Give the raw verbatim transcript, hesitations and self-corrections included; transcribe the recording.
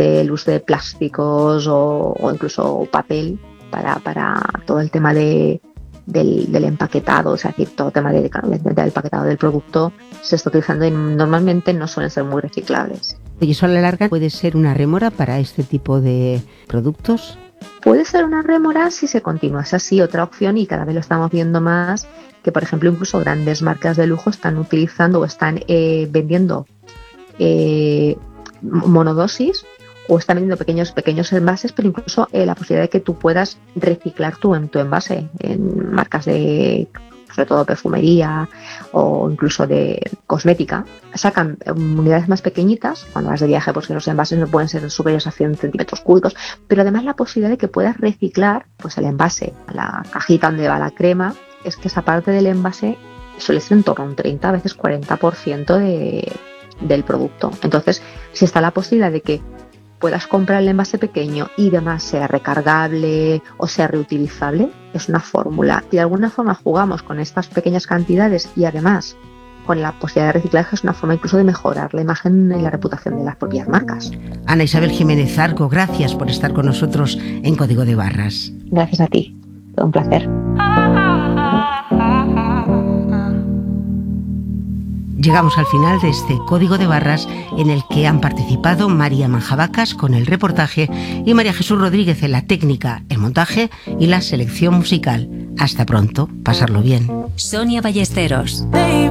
evite el uso de plásticos o, o incluso papel para, para todo el tema de, del, del empaquetado, es decir, todo el tema de, de, del empaquetado del producto se está utilizando y normalmente no suelen ser muy reciclables. ¿Y eso a la larga puede ser una rémora para este tipo de productos? Puede ser una rémora si se continuase así. Otra opción, y cada vez lo estamos viendo más, que por ejemplo incluso grandes marcas de lujo están utilizando o están eh, vendiendo eh, monodosis o están vendiendo pequeños pequeños envases, pero incluso eh, la posibilidad de que tú puedas reciclar tu, tu envase en marcas de, sobre todo perfumería o incluso de cosmética. Sacan unidades más pequeñitas, cuando vas de viaje, pues que los envases no pueden ser superiores a cien centímetros cúbicos, pero además la posibilidad de que puedas reciclar pues el envase, la cajita donde va la crema, es que esa parte del envase suele ser en torno a un treinta, a veces cuarenta por ciento de, del producto. Entonces, si está la posibilidad de que puedas comprar el envase pequeño y demás sea recargable o sea reutilizable, es una fórmula. Si de alguna forma jugamos con estas pequeñas cantidades y además con la posibilidad de reciclaje, es una forma incluso de mejorar la imagen y la reputación de las propias marcas. Ana Isabel Jiménez Zarco, gracias por estar con nosotros en Código de Barras. Gracias a ti, fue un placer. Llegamos al final de este Código de Barras en el que han participado María Manjabacas con el reportaje y María Jesús Rodríguez en la técnica, el montaje y la selección musical. Hasta pronto, pasarlo bien. Sonia Ballesteros.